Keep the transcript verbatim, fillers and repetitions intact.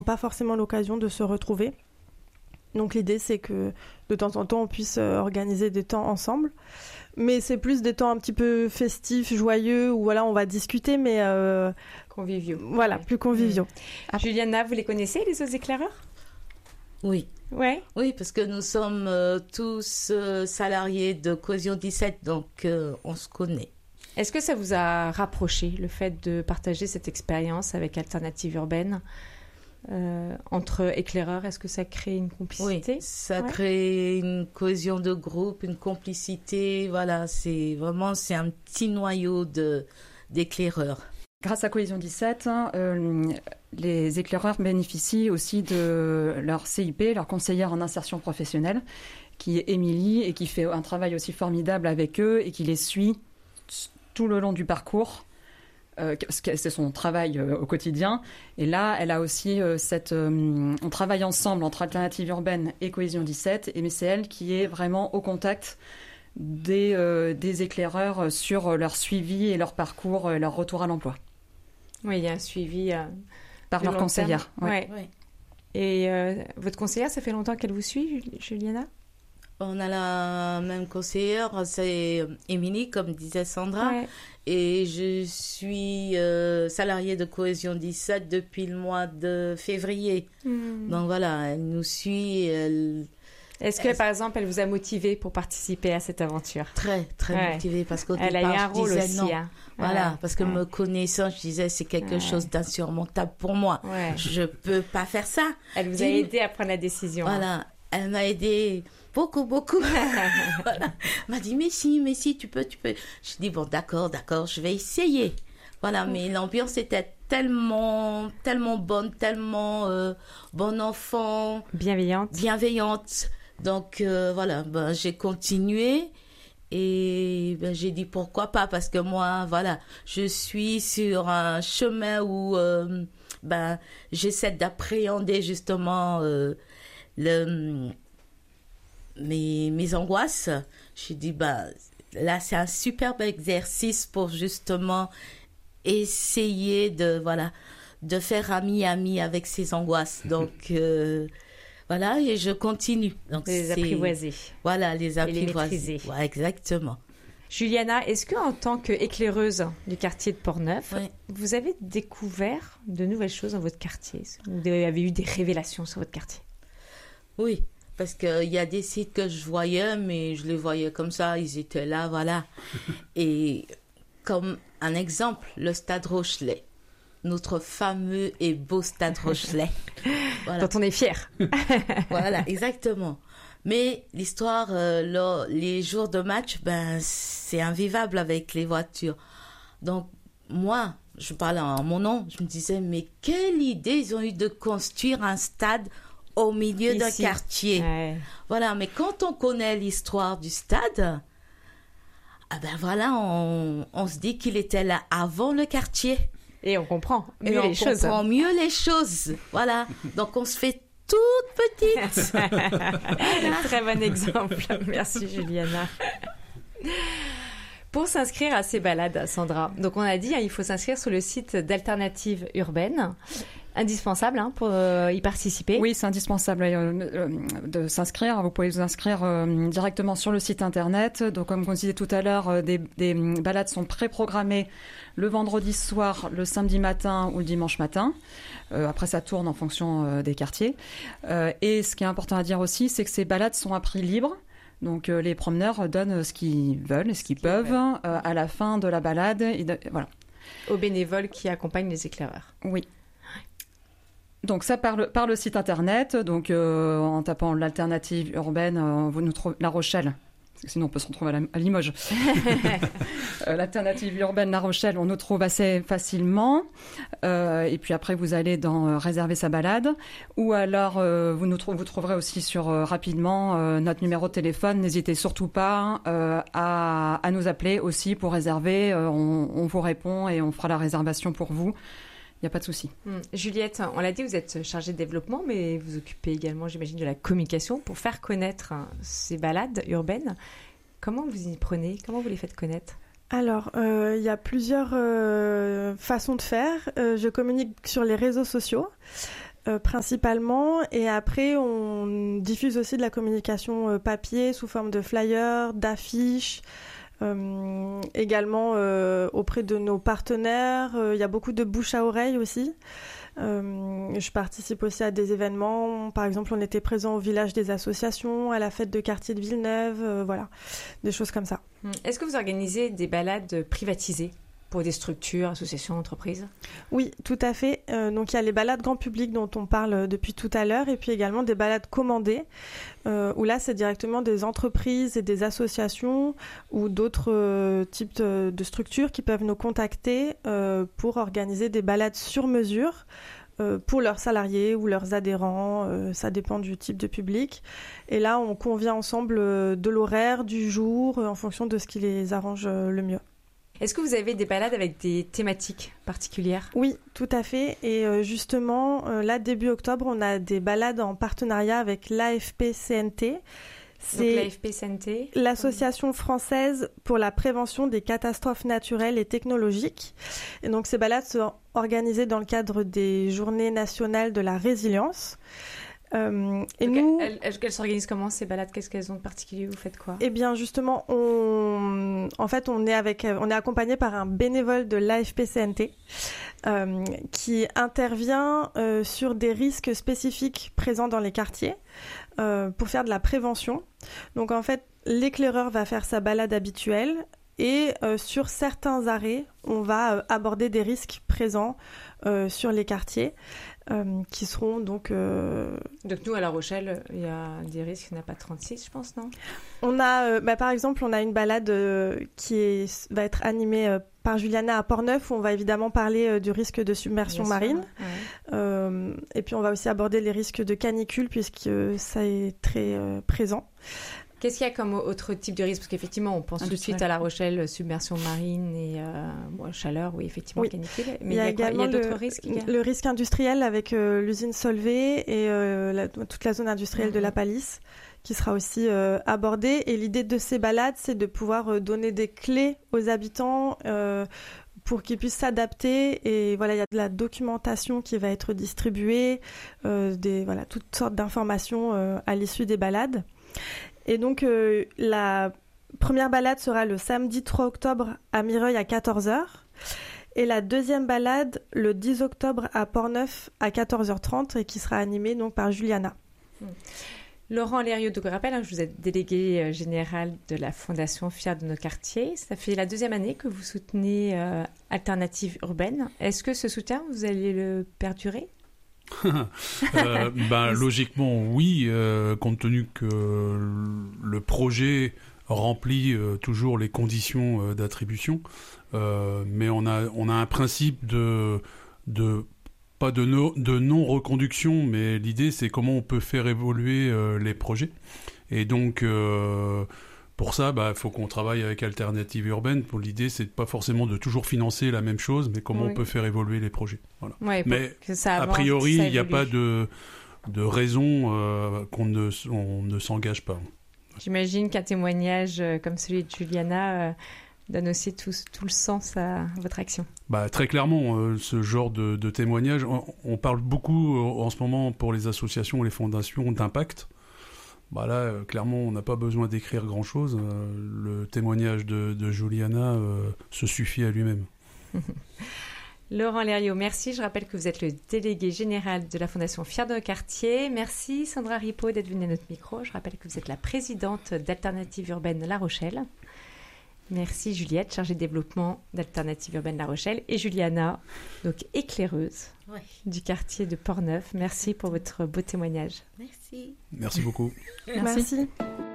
pas forcément l'occasion de se retrouver. Donc l'idée, c'est que de temps en temps, on puisse organiser des temps ensemble. Mais c'est plus des temps un petit peu festifs, joyeux, où voilà, on va discuter, mais... Euh, conviviaux. Voilà, plus conviviaux. Mmh. Juliana, vous les connaissez, les autres éclaireurs ? Oui. Ouais. Oui, parce que nous sommes euh, tous euh, salariés de Cohésion dix-sept, donc euh, on se connaît. Est-ce que ça vous a rapproché, le fait de partager cette expérience avec Alternative Urbaine euh, entre éclaireurs? Est-ce que ça crée une complicité? Oui, ça ouais. crée une cohésion de groupe, une complicité. Voilà, c'est vraiment c'est un petit noyau de, d'éclaireurs. Grâce à Cohésion dix-sept, euh, les éclaireurs bénéficient aussi de leur C I P, leur conseillère en insertion professionnelle, qui est Émilie et qui fait un travail aussi formidable avec eux et qui les suit tout le long du parcours. Euh, c'est son travail euh, au quotidien. Et là, elle a aussi euh, cette... Euh, on travaille ensemble entre Alternative Urbaine et Cohésion dix-sept, et c'est elle qui est vraiment au contact des, euh, des éclaireurs sur leur suivi et leur parcours et leur retour à l'emploi. Oui, il y a un suivi euh, par leur conseillère. Ouais. Ouais. Et euh, votre conseillère, ça fait longtemps qu'elle vous suit, Juliana? On a la même conseillère, c'est Émilie, comme disait Sandra. Ouais. Et je suis euh, salariée de Cohésion dix-sept depuis le mois de février. Mmh. Donc voilà, elle nous suit. Elle... Est-ce que, elle... par exemple, elle vous a motivé pour participer à cette aventure? Très, très ouais. motivée. Parce qu'au elle départ, a eu un rôle je disais aussi, non. Hein. Voilà, ouais. parce que ouais. me connaissant, je disais c'est quelque ouais. chose d'insurmontable pour moi. Ouais. Je ne peux pas faire ça. Elle vous a Et... aidé à prendre la décision. Voilà, hein. Elle m'a aidée beaucoup, beaucoup. Voilà. Elle m'a dit, mais si, mais si, tu peux, tu peux. Je dis, bon, d'accord, d'accord, je vais essayer. Voilà, mais l'ambiance était tellement, tellement bonne, tellement euh, bon enfant. Bienveillante. Bienveillante. Donc, euh, voilà, ben, j'ai continué. Et ben, j'ai dit, pourquoi pas? Parce que moi, voilà, je suis sur un chemin où euh, ben, j'essaie d'appréhender justement euh, le... Mes, mes angoisses. Je dis, bah, là, c'est un superbe exercice pour justement essayer de, voilà, de faire ami-ami avec ces angoisses. Donc, euh, voilà, et je continue. Donc, les c'est, apprivoiser. Voilà, les apprivoiser. Les maîtriser. Ouais, exactement. Juliana, est-ce qu'en tant qu'éclaireuse du quartier de Port-Neuf, oui. vous avez découvert de nouvelles choses dans votre quartier? Vous avez eu des révélations sur votre quartier? Oui. Parce qu'il y a des sites que je voyais, mais je les voyais comme ça, ils étaient là, voilà. Et comme un exemple, le Stade Rochelet, notre fameux et beau Stade Rochelet. Voilà. Dont on est fiers. Voilà, exactement. Mais l'histoire, euh, là, les jours de match, ben, c'est invivable avec les voitures. Donc, moi, je parlais en mon nom, je me disais, mais quelle idée ils ont eu de construire un stade au milieu Ici. d'un quartier. Ouais. Voilà, mais quand on connaît l'histoire du stade, ah ben voilà, on, on se dit qu'il était là avant le quartier. Et on comprend mieux Et les on choses. On comprend mieux les choses. Voilà. Donc on se fait toute petite. Voilà. Très bon exemple. Merci Juliana. Pour s'inscrire à ces balades, Sandra, donc on a dit, hein, il faut s'inscrire sur le site d'Alternative Urbaine. Indispensable hein, pour euh, y participer. Oui, c'est indispensable euh, euh, de s'inscrire. Vous pouvez vous inscrire euh, directement sur le site internet. Donc, comme on disait tout à l'heure, euh, des, des balades sont pré-programmées le vendredi soir, le samedi matin ou le dimanche matin. Euh, après, ça tourne en fonction euh, des quartiers. Euh, et ce qui est important à dire aussi, c'est que ces balades sont à prix libre. Donc, euh, les promeneurs donnent ce qu'ils veulent et ce qu'ils ce peuvent qu'ils veulent. Euh, à la fin de la balade. Et de, voilà. Aux bénévoles qui accompagnent les éclaireurs. Oui. Donc ça par le, par le site internet, donc euh, en tapant l'alternative urbaine, euh, vous nous trouvez La Rochelle, parce que sinon on peut se retrouver à, la, à Limoges. euh, l'alternative urbaine La Rochelle, on nous trouve assez facilement. Euh, et puis après vous allez dans euh, réserver sa balade, ou alors euh, vous nous trou- vous trouverez aussi sur euh, rapidement euh, notre numéro de téléphone. N'hésitez surtout pas euh, à, à nous appeler aussi pour réserver. Euh, on, on vous répond et on fera la réservation pour vous. Il n'y a pas de souci. Hum. Juliette, on l'a dit, vous êtes chargée de développement, mais vous occupez également, j'imagine, de la communication pour faire connaître hein, ces balades urbaines. Comment vous y prenez? Comment vous les faites connaître? Alors, euh, il y a plusieurs euh, façons de faire. Euh, je communique sur les réseaux sociaux. euh, principalement. Et après, on diffuse aussi de la communication euh, papier sous forme de flyers, d'affiches. Euh, également euh, auprès de nos partenaires. Il euh, y a beaucoup de bouche à oreille aussi. Euh, je participe aussi à des événements. Par exemple, on était présent au village des associations, à la fête de quartier de Villeneuve, euh, voilà, des choses comme ça. Est-ce que vous organisez des balades privatisées pour des structures, associations, entreprises? Oui, tout à fait. Euh, donc il y a les balades grand public dont on parle depuis tout à l'heure, et puis également des balades commandées, euh, où là c'est directement des entreprises et des associations ou d'autres euh, types de, de structures qui peuvent nous contacter euh, pour organiser des balades sur mesure euh, pour leurs salariés ou leurs adhérents, euh, ça dépend du type de public. Et là on convient ensemble euh, de l'horaire, du jour, euh, en fonction de ce qui les arrange euh, le mieux. Est-ce que vous avez des balades avec des thématiques particulières? Oui, tout à fait. Et euh, justement, euh, là, début octobre, on a des balades en partenariat avec l'A F P C N T. C'est donc l'A F P C N T, l'Association française pour la prévention des catastrophes naturelles et technologiques. Et donc, ces balades sont organisées dans le cadre des Journées nationales de la résilience. Euh, et donc nous, elles, elles, elles s'organisent comment ces balades? Qu'est-ce qu'elles ont de particulier? Vous faites quoi? Eh bien, justement, on, en fait, on est avec, on est accompagné par un bénévole de l'A F P C N T euh, qui intervient euh, sur des risques spécifiques présents dans les quartiers euh, pour faire de la prévention. Donc, en fait, l'éclaireur va faire sa balade habituelle. Et euh, sur certains arrêts, on va euh, aborder des risques présents euh, sur les quartiers euh, qui seront donc... Euh... Donc nous, à La Rochelle, il y a des risques, il n'y en a pas trente-six, je pense, non? On a, euh, bah, par exemple, on a une balade euh, qui est, va être animée euh, par Juliana à Portneuf, où on va évidemment parler euh, du risque de submersion Bien marine. Sûr, ouais. euh, et puis on va aussi aborder les risques de canicule, puisque euh, ça est très euh, présent. Qu'est-ce qu'il y a comme autre type de risque? Parce qu'effectivement, on pense tout de suite à La Rochelle, submersion marine et euh, bon, chaleur, oui, effectivement, oui. canicule. Mais il y a, il y a, également il y a d'autres le, risques? Le risque industriel avec euh, l'usine Solvay et euh, la, toute la zone industrielle mmh. de la Palisse qui sera aussi euh, abordée. Et l'idée de ces balades, c'est de pouvoir euh, donner des clés aux habitants euh, pour qu'ils puissent s'adapter. Et voilà, il y a de la documentation qui va être distribuée, euh, des, voilà, toutes sortes d'informations euh, à l'issue des balades. Et donc, euh, la première balade sera le samedi trois octobre à Mireuil à quatorze heures. Et la deuxième balade, le dix octobre à Portneuf à quatorze heures trente, et qui sera animée donc, par Juliana. Mmh. Laurent Lérieux, donc je rappelle, hein, vous êtes délégué euh, général de la Fondation Fiers de nos quartiers. Ça fait la deuxième année que vous soutenez euh, Alternative Urbaine. Est-ce que ce soutien, vous allez le perdurer? euh, ben, logiquement oui, euh, compte tenu que le projet remplit euh, toujours les conditions euh, d'attribution, euh, mais on a, on a un principe de, de pas de, no, de non-reconduction, mais l'idée c'est comment on peut faire évoluer euh, les projets. Et donc euh, pour ça, bah, faut qu'on travaille avec Alternative Urbaine. Pour l'idée, c'est pas forcément de toujours financer la même chose, mais comment oui. on peut faire évoluer les projets. Voilà. Ouais, mais que ça avance, a priori, il n'y a pas de, de raison euh, qu'on ne, on ne s'engage pas. J'imagine qu'un témoignage comme celui de Juliana euh, donne aussi tout, tout le sens à votre action. Bah, très clairement, euh, ce genre de, de témoignage, on, on parle beaucoup euh, en ce moment pour les associations ou les fondations d'impact. Bah là, euh, clairement, on n'a pas besoin d'écrire grand-chose. Euh, le témoignage de, de Juliana euh, se suffit à lui-même. Laurent Lérieux, merci. Je rappelle que vous êtes le délégué général de la Fondation Fiers de nos quartiers. Merci Sandra Ripaud d'être venue à notre micro. Je rappelle que vous êtes la présidente d'Alternative Urbaine La Rochelle. Merci Juliette, chargée de développement d'Alternative Urbaine La Rochelle. Et Juliana, donc éclaireuse ouais. du quartier de Portneuf. Merci pour votre beau témoignage. Merci. Merci beaucoup. Merci. Merci.